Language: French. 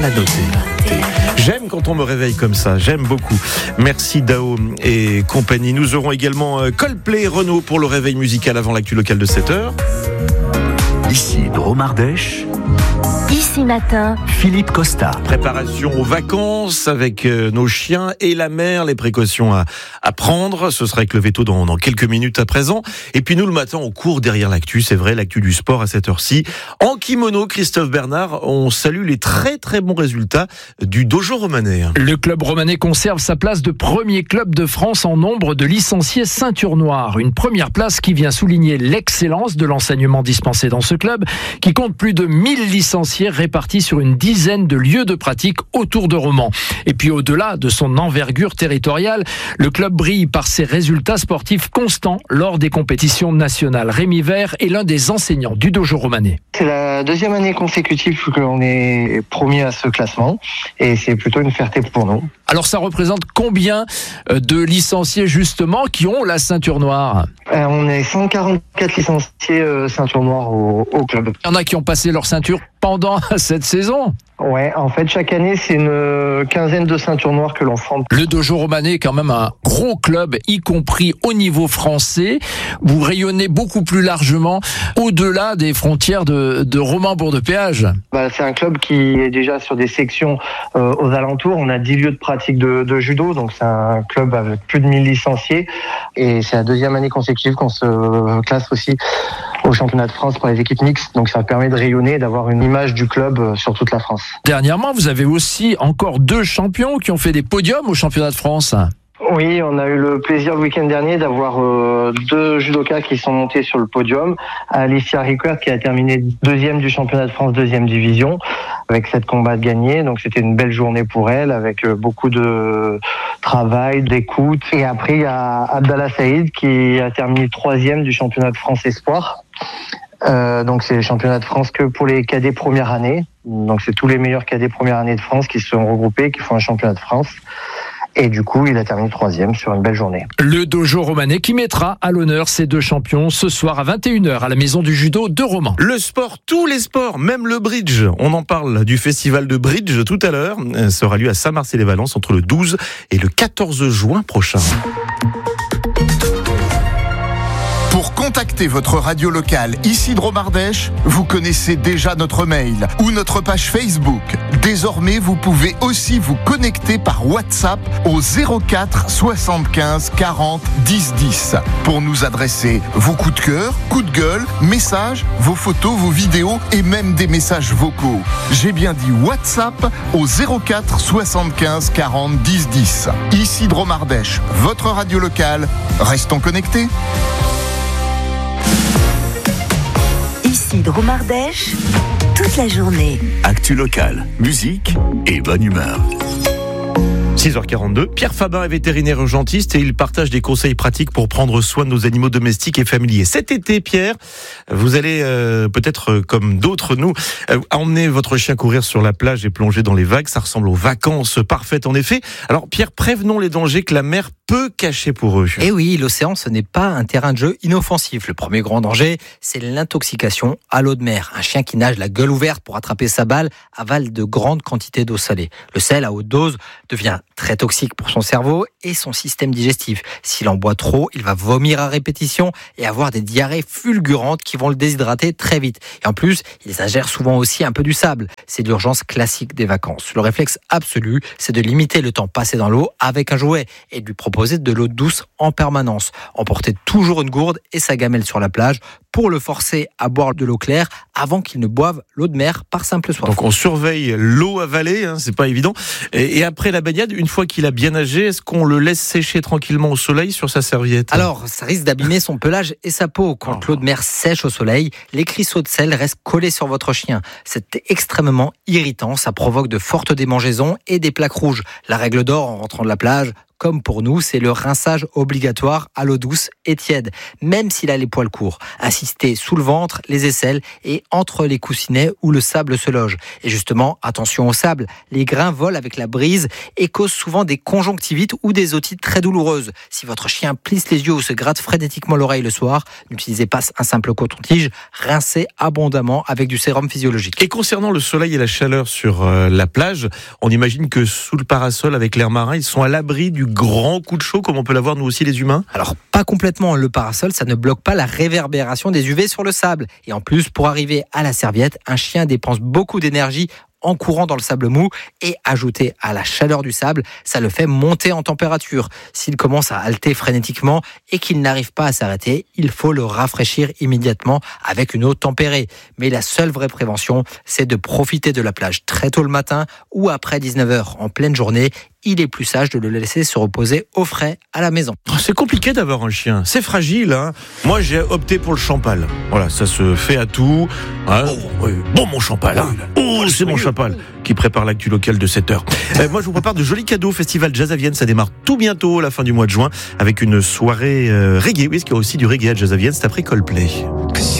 à noter. J'aime quand on me réveille comme ça, j'aime beaucoup. Merci Dao et compagnie. Nous aurons également Coldplay et Renaud pour le réveil musical avant l'actu locale de 7h. Ici Drôme Ardèche. Ici Matin, Philippe Costa. Préparation aux vacances avec nos chiens et la mer, les précautions à prendre. Ce sera avec le veto dans quelques minutes à présent. Et puis nous, le matin, on court derrière l'actu. C'est vrai, l'actu du sport à cette heure-ci. En kimono, Christophe Bernard, on salue les très très bons résultats du dojo romanais. Le club romanais conserve sa place de premier club de France en nombre de licenciés ceinture noire. Une première place qui vient souligner l'excellence de l'enseignement dispensé dans ce club, qui compte plus de 1000 licenciés répartis sur une dizaine de lieux de pratique autour de Romans. Et puis au-delà de son envergure territoriale, le club brille par ses résultats sportifs constants lors des compétitions nationales. Rémi Vert est l'un des enseignants du dojo romanais. C'est la deuxième année consécutive qu'on est premier à ce classement et c'est plutôt une fierté pour nous. Alors ça représente combien de licenciés justement qui ont la ceinture noire ? On est 144 licenciés ceinture noire au club. Il y en a qui ont passé leur ceinture pendant cette saison ? Ouais, en fait, chaque année, c'est une quinzaine de ceintures noires que l'on forme. Le dojo romanais est quand même un gros club, y compris au niveau français. Vous rayonnez beaucoup plus largement au-delà des frontières de Romans-Bourg-de-Péage. C'est un club qui est déjà sur des sections aux alentours. On a 10 lieux de pratique de judo, donc c'est un club avec plus de 1000 licenciés. Et c'est la deuxième année consécutive qu'on se classe aussi au championnat de France pour les équipes mixtes. Donc ça permet de rayonner, d'avoir une image du club sur toute la France. Dernièrement, vous avez aussi encore 2 champions qui ont fait des podiums au championnat de France. Oui, on a eu le plaisir le week-end dernier d'avoir 2 judokas qui sont montés sur le podium. Alicia Riquert qui a terminé 2e du championnat de France 2e division avec 7 combats de gagnés. Donc c'était une belle journée pour elle avec beaucoup de travail, d'écoute. Et après il y a Abdallah Saïd qui a terminé 3e du championnat de France Espoir. Donc c'est le championnat de France que pour les cadets première année. Donc c'est tous les meilleurs cadets première année de France qui se sont regroupés, qui font un championnat de France. Et du coup, il a terminé 3e sur une belle journée. Le dojo romanais qui mettra à l'honneur ces 2 champions ce soir à 21h à la maison du judo de Romans. Le sport, tous les sports, même le bridge. On en parle du festival de bridge tout à l'heure. Ça aura lieu à Saint-Marcel-les-Valences entre le 12 et le 14 juin prochain. Pour contacter votre radio locale ici Drôme Ardèche, vous connaissez déjà notre mail ou notre page Facebook. Désormais, vous pouvez aussi vous connecter par WhatsApp au 04 75 40 10 10 pour nous adresser vos coups de cœur, coups de gueule, messages, vos photos, vos vidéos et même des messages vocaux. J'ai bien dit WhatsApp au 04 75 40 10 10. Ici Drôme Ardèche, votre radio locale. Restons connectés. ici Drôme Ardèche, toute la journée. Actu locale, musique et bonne humeur. 6h42, Pierre Fabin est vétérinaire urgentiste et il partage des conseils pratiques pour prendre soin de nos animaux domestiques et familiers. Cet été, Pierre, vous allez peut-être, comme d'autres nous, emmener votre chien courir sur la plage et plonger dans les vagues. Ça ressemble aux vacances parfaites en effet. Alors Pierre, prévenons les dangers que la mer peut cacher pour eux. Et oui, l'océan, ce n'est pas un terrain de jeu inoffensif. Le premier grand danger, c'est l'intoxication à l'eau de mer. Un chien qui nage la gueule ouverte pour attraper sa balle avale de grandes quantités d'eau salée. Le sel à haute dose devient très toxique pour son cerveau et son système digestif. S'il en boit trop, il va vomir à répétition et avoir des diarrhées fulgurantes qui vont le déshydrater très vite. Et en plus, ils ingèrent souvent aussi un peu du sable. C'est l'urgence classique des vacances. Le réflexe absolu, c'est de limiter le temps passé dans l'eau avec un jouet et de lui proposer de l'eau douce en permanence. Emporter toujours une gourde et sa gamelle sur la plage pour le forcer à boire de l'eau claire avant qu'il ne boive l'eau de mer par simple soif. Donc on surveille l'eau avalée, c'est pas évident. Et après la baignade, une fois qu'il a bien nagé, est-ce qu'on le laisse sécher tranquillement au soleil sur sa serviette ? Alors, ça risque d'abîmer son pelage et sa peau. Quand l'eau de mer sèche au soleil, les cristaux de sel restent collés sur votre chien. C'est extrêmement irritant, ça provoque de fortes démangeaisons et des plaques rouges. La règle d'or en rentrant de la plage, comme pour nous, c'est le rinçage obligatoire à l'eau douce et tiède, même s'il a les poils courts. Insister sous le ventre, les aisselles et entre les coussinets où le sable se loge. Et justement, attention au sable, les grains volent avec la brise et causent souvent des conjonctivites ou des otites très douloureuses. Si votre chien plisse les yeux ou se gratte frénétiquement l'oreille le soir, n'utilisez pas un simple coton-tige, rincez abondamment avec du sérum physiologique. Et concernant le soleil et la chaleur sur la plage, on imagine que sous le parasol avec l'air marin, ils sont à l'abri du grand coup de chaud comme on peut l'avoir nous aussi les humains. Alors pas complètement, le parasol ça ne bloque pas la réverbération des UV sur le sable. Et en plus, pour arriver à la serviette, un chien dépense beaucoup d'énergie en courant dans le sable mou et ajouté à la chaleur du sable, ça le fait monter en température. S'il commence à halter frénétiquement et qu'il n'arrive pas à s'arrêter, il faut le rafraîchir immédiatement avec une eau tempérée. Mais la seule vraie prévention, c'est de profiter de la plage très tôt le matin ou après 19h en pleine journée. Il est plus sage de le laisser se reposer au frais à la maison. C'est compliqué d'avoir un chien, c'est fragile. Hein. Moi j'ai opté pour le Champal. Voilà, ça se fait à tout. Hein. Bon mon Champal, hein. C'est mon Champal qui prépare l'actu local de 7h. Moi je vous prépare de jolis cadeaux. Festival Jazz à Vienne, ça démarre tout bientôt, la fin du mois de juin, avec une soirée reggae. Oui, parce qu'il y a aussi du reggae à Jazz à Vienne, c'est après Coldplay.